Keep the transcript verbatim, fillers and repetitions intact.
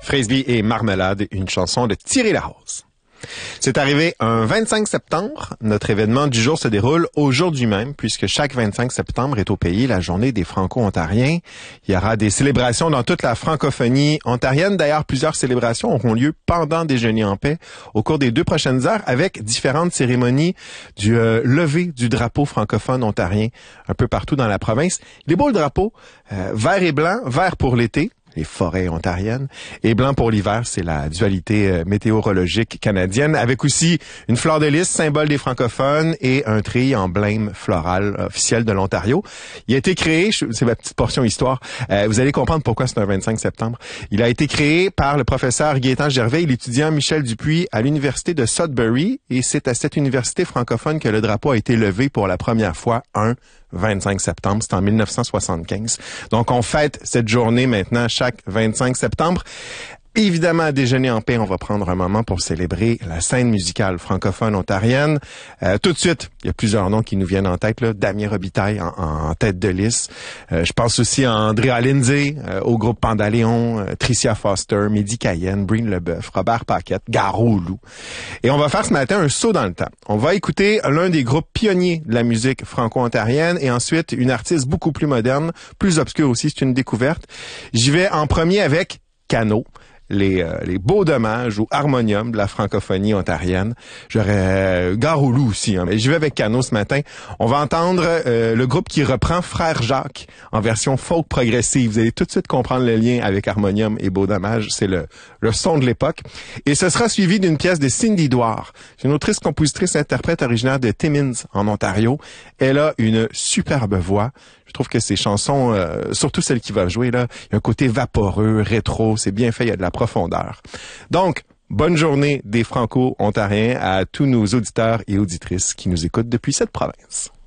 Fraiseby et Marmelade, une chanson de Thierry Larose. C'est arrivé un vingt-cinq septembre. Notre événement du jour se déroule aujourd'hui même, puisque chaque vingt-cinq septembre est au pays la journée des Franco-Ontariens. Il y aura des célébrations dans toute la francophonie ontarienne. D'ailleurs, plusieurs célébrations auront lieu pendant Déjeuner en paix au cours des deux prochaines heures avec différentes cérémonies du euh, lever du drapeau francophone ontarien un peu partout dans la province. Il est beau le drapeau, euh, vert et blanc, vert pour l'été, les forêts ontariennes, et blanc pour l'hiver, c'est la dualité euh, météorologique canadienne, avec aussi une fleur de lys, symbole des francophones, et un treillis emblème floral officiel de l'Ontario. Il a été créé, c'est ma petite portion histoire, euh, vous allez comprendre pourquoi c'est un vingt-cinq septembre. Il a été créé par le professeur Gaétan Gervais et l'étudiant Michel Dupuis à l'université de Sudbury, et c'est à cette université francophone que le drapeau a été levé pour la première fois un vingt-cinq septembre, c'est en mille neuf cent soixante-quinze. Donc, on fête cette journée maintenant chaque vingt-cinq septembre. Évidemment, à Déjeuner en paix, on va prendre un moment pour célébrer la scène musicale francophone ontarienne. Euh, tout de suite, il y a plusieurs noms qui nous viennent en tête, là. Damien Robitaille en, en tête de liste. Euh, je pense aussi à Andrea Lindsay, euh, au groupe Pandaléon, euh, Tricia Foster, Mehdi Cayenne, Breen Leboeuf, Robert Paquette, Garou Lou. Et on va faire ce matin un saut dans le temps. On va écouter l'un des groupes pionniers de la musique franco-ontarienne et ensuite une artiste beaucoup plus moderne, plus obscure aussi, c'est une découverte. J'y vais en premier avec Cano. Les, euh, les beaux dommages au harmonium de la francophonie ontarienne. J'aurais euh, Garoulou aussi, hein, mais je vais avec Cano ce matin. On va entendre euh, le groupe qui reprend Frère Jacques en version folk progressive. Vous allez tout de suite comprendre le lien avec harmonium et beaux dommages. C'est le, le son de l'époque. Et ce sera suivi d'une pièce de Cindy Douard. C'est une autrice, compositrice, interprète originaire de Timmins, en Ontario. Elle a une superbe voix. Je trouve que ces chansons, euh, surtout celle qui va jouer, là, il y a un côté vaporeux, rétro, c'est bien fait, il y a de la profondeur. Donc, bonne journée des Franco-Ontariens à tous nos auditeurs et auditrices qui nous écoutent depuis cette province.